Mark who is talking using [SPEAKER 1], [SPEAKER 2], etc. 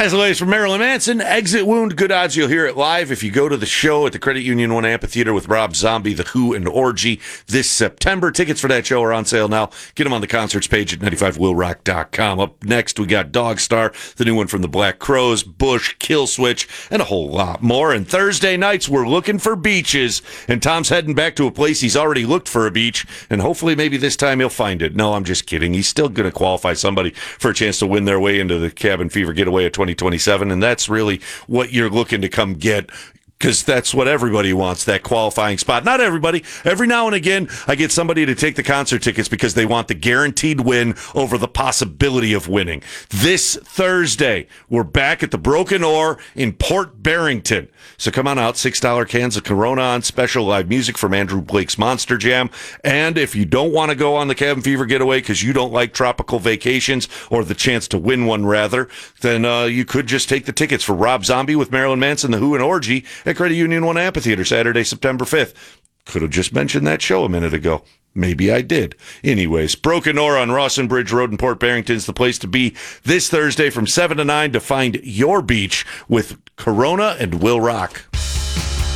[SPEAKER 1] As always, from Marilyn Manson, Exit Wound. Good odds you'll hear it live if you go to the show at the Credit Union One Amphitheater with Rob Zombie, The Who, and Orgy this September. Tickets for that show are on sale now. Get them on the concerts page at 95willrock.com. Up next, we got Dogstar, the new one from the Black Crowes, Bush, Killswitch, and a whole lot more. And Thursday nights, we're looking for beaches. And Tom's heading back to a place he's already looked for a beach, and hopefully maybe this time he'll find it. No, I'm just kidding. He's still going to qualify somebody for a chance to win their way into the Cabin Fever Getaway at 2027, and that's really what you're looking to come get, because that's what everybody wants, that qualifying spot. Not everybody. Every now and again, I get somebody to take the concert tickets because they want the guaranteed win over the possibility of winning. This Thursday, we're back at the Broken Oar in Port Barrington. So come on out, $6 cans of Corona on special, live music from Andrew Blake's Monster Jam. And if you don't want to go on the Cabin Fever Getaway because you don't like tropical vacations, or the chance to win one rather, then you could just take the tickets for Rob Zombie with Marilyn Manson, The Who, and Orgy at Credit Union One Amphitheater, Saturday, September 5th. Could have just mentioned that show a minute ago. Maybe I did. Anyways, Broken Oar on Rawson Bridge Road in Port Barrington is the place to be this Thursday from 7 to 9 to find your beach with Corona and Will Rock.